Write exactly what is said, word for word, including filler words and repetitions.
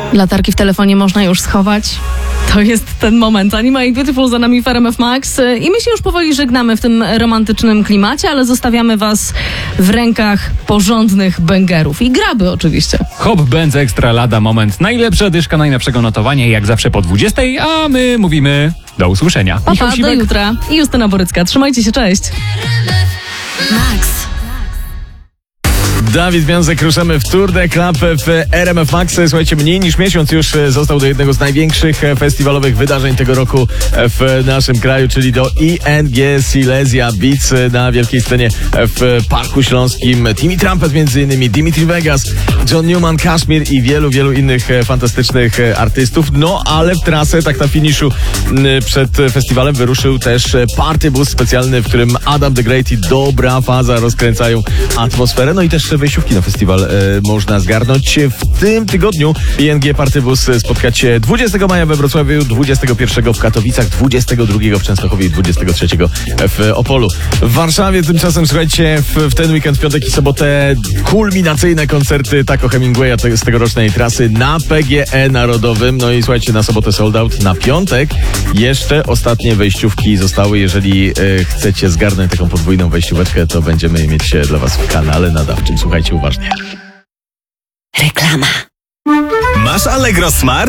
Latarki w telefonie można już schować. To jest ten moment. Anima i Beautiful za nami w R M F Max. I my się już powoli żegnamy w tym romantycznym klimacie, ale zostawiamy was w rękach porządnych bęgerów. I graby oczywiście. Hop, Benz, Extra, lada moment. Najlepsza dyszka, najlepszego notowania, jak zawsze po dwudziestej, a my mówimy do usłyszenia. Pa, pa, do jutra. I Justyna Borycka. Trzymajcie się, cześć. Max. Dawid Wiązek, ruszamy w Tour de Club w R M F Max. Słuchajcie, mniej niż miesiąc już został do jednego z największych festiwalowych wydarzeń tego roku w naszym kraju, czyli do I N G Silesia Beats na wielkiej scenie w Parku Śląskim. Timmy Trumpet między innymi, Dimitri Vegas, John Newman, Kashmir i wielu, wielu innych fantastycznych artystów. No, ale w trasę, tak na finiszu przed festiwalem wyruszył też partybus specjalny, w którym Adam the Great i Dobra Faza rozkręcają atmosferę. No i też wejściówki na festiwal e, można zgarnąć w tym tygodniu. I N G Partybus spotkać się dwudziestego maja we Wrocławiu, dwudziestego pierwszego w Katowicach, dwudziestego drugiego w Częstochowie i dwudziestego trzeciego w Opolu. W Warszawie tymczasem, słuchajcie, w, w ten weekend, w piątek i sobotę kulminacyjne koncerty Taco Hemingwaya z tegorocznej trasy na P G E Narodowym. No i słuchajcie, na sobotę sold out, na piątek jeszcze ostatnie wejściówki zostały. Jeżeli e, chcecie zgarnąć taką podwójną wejścióweczkę, to będziemy mieć dla was w kanale nadawczym. Słuchajcie uważnie. Reklama. Masz Allegro Smart?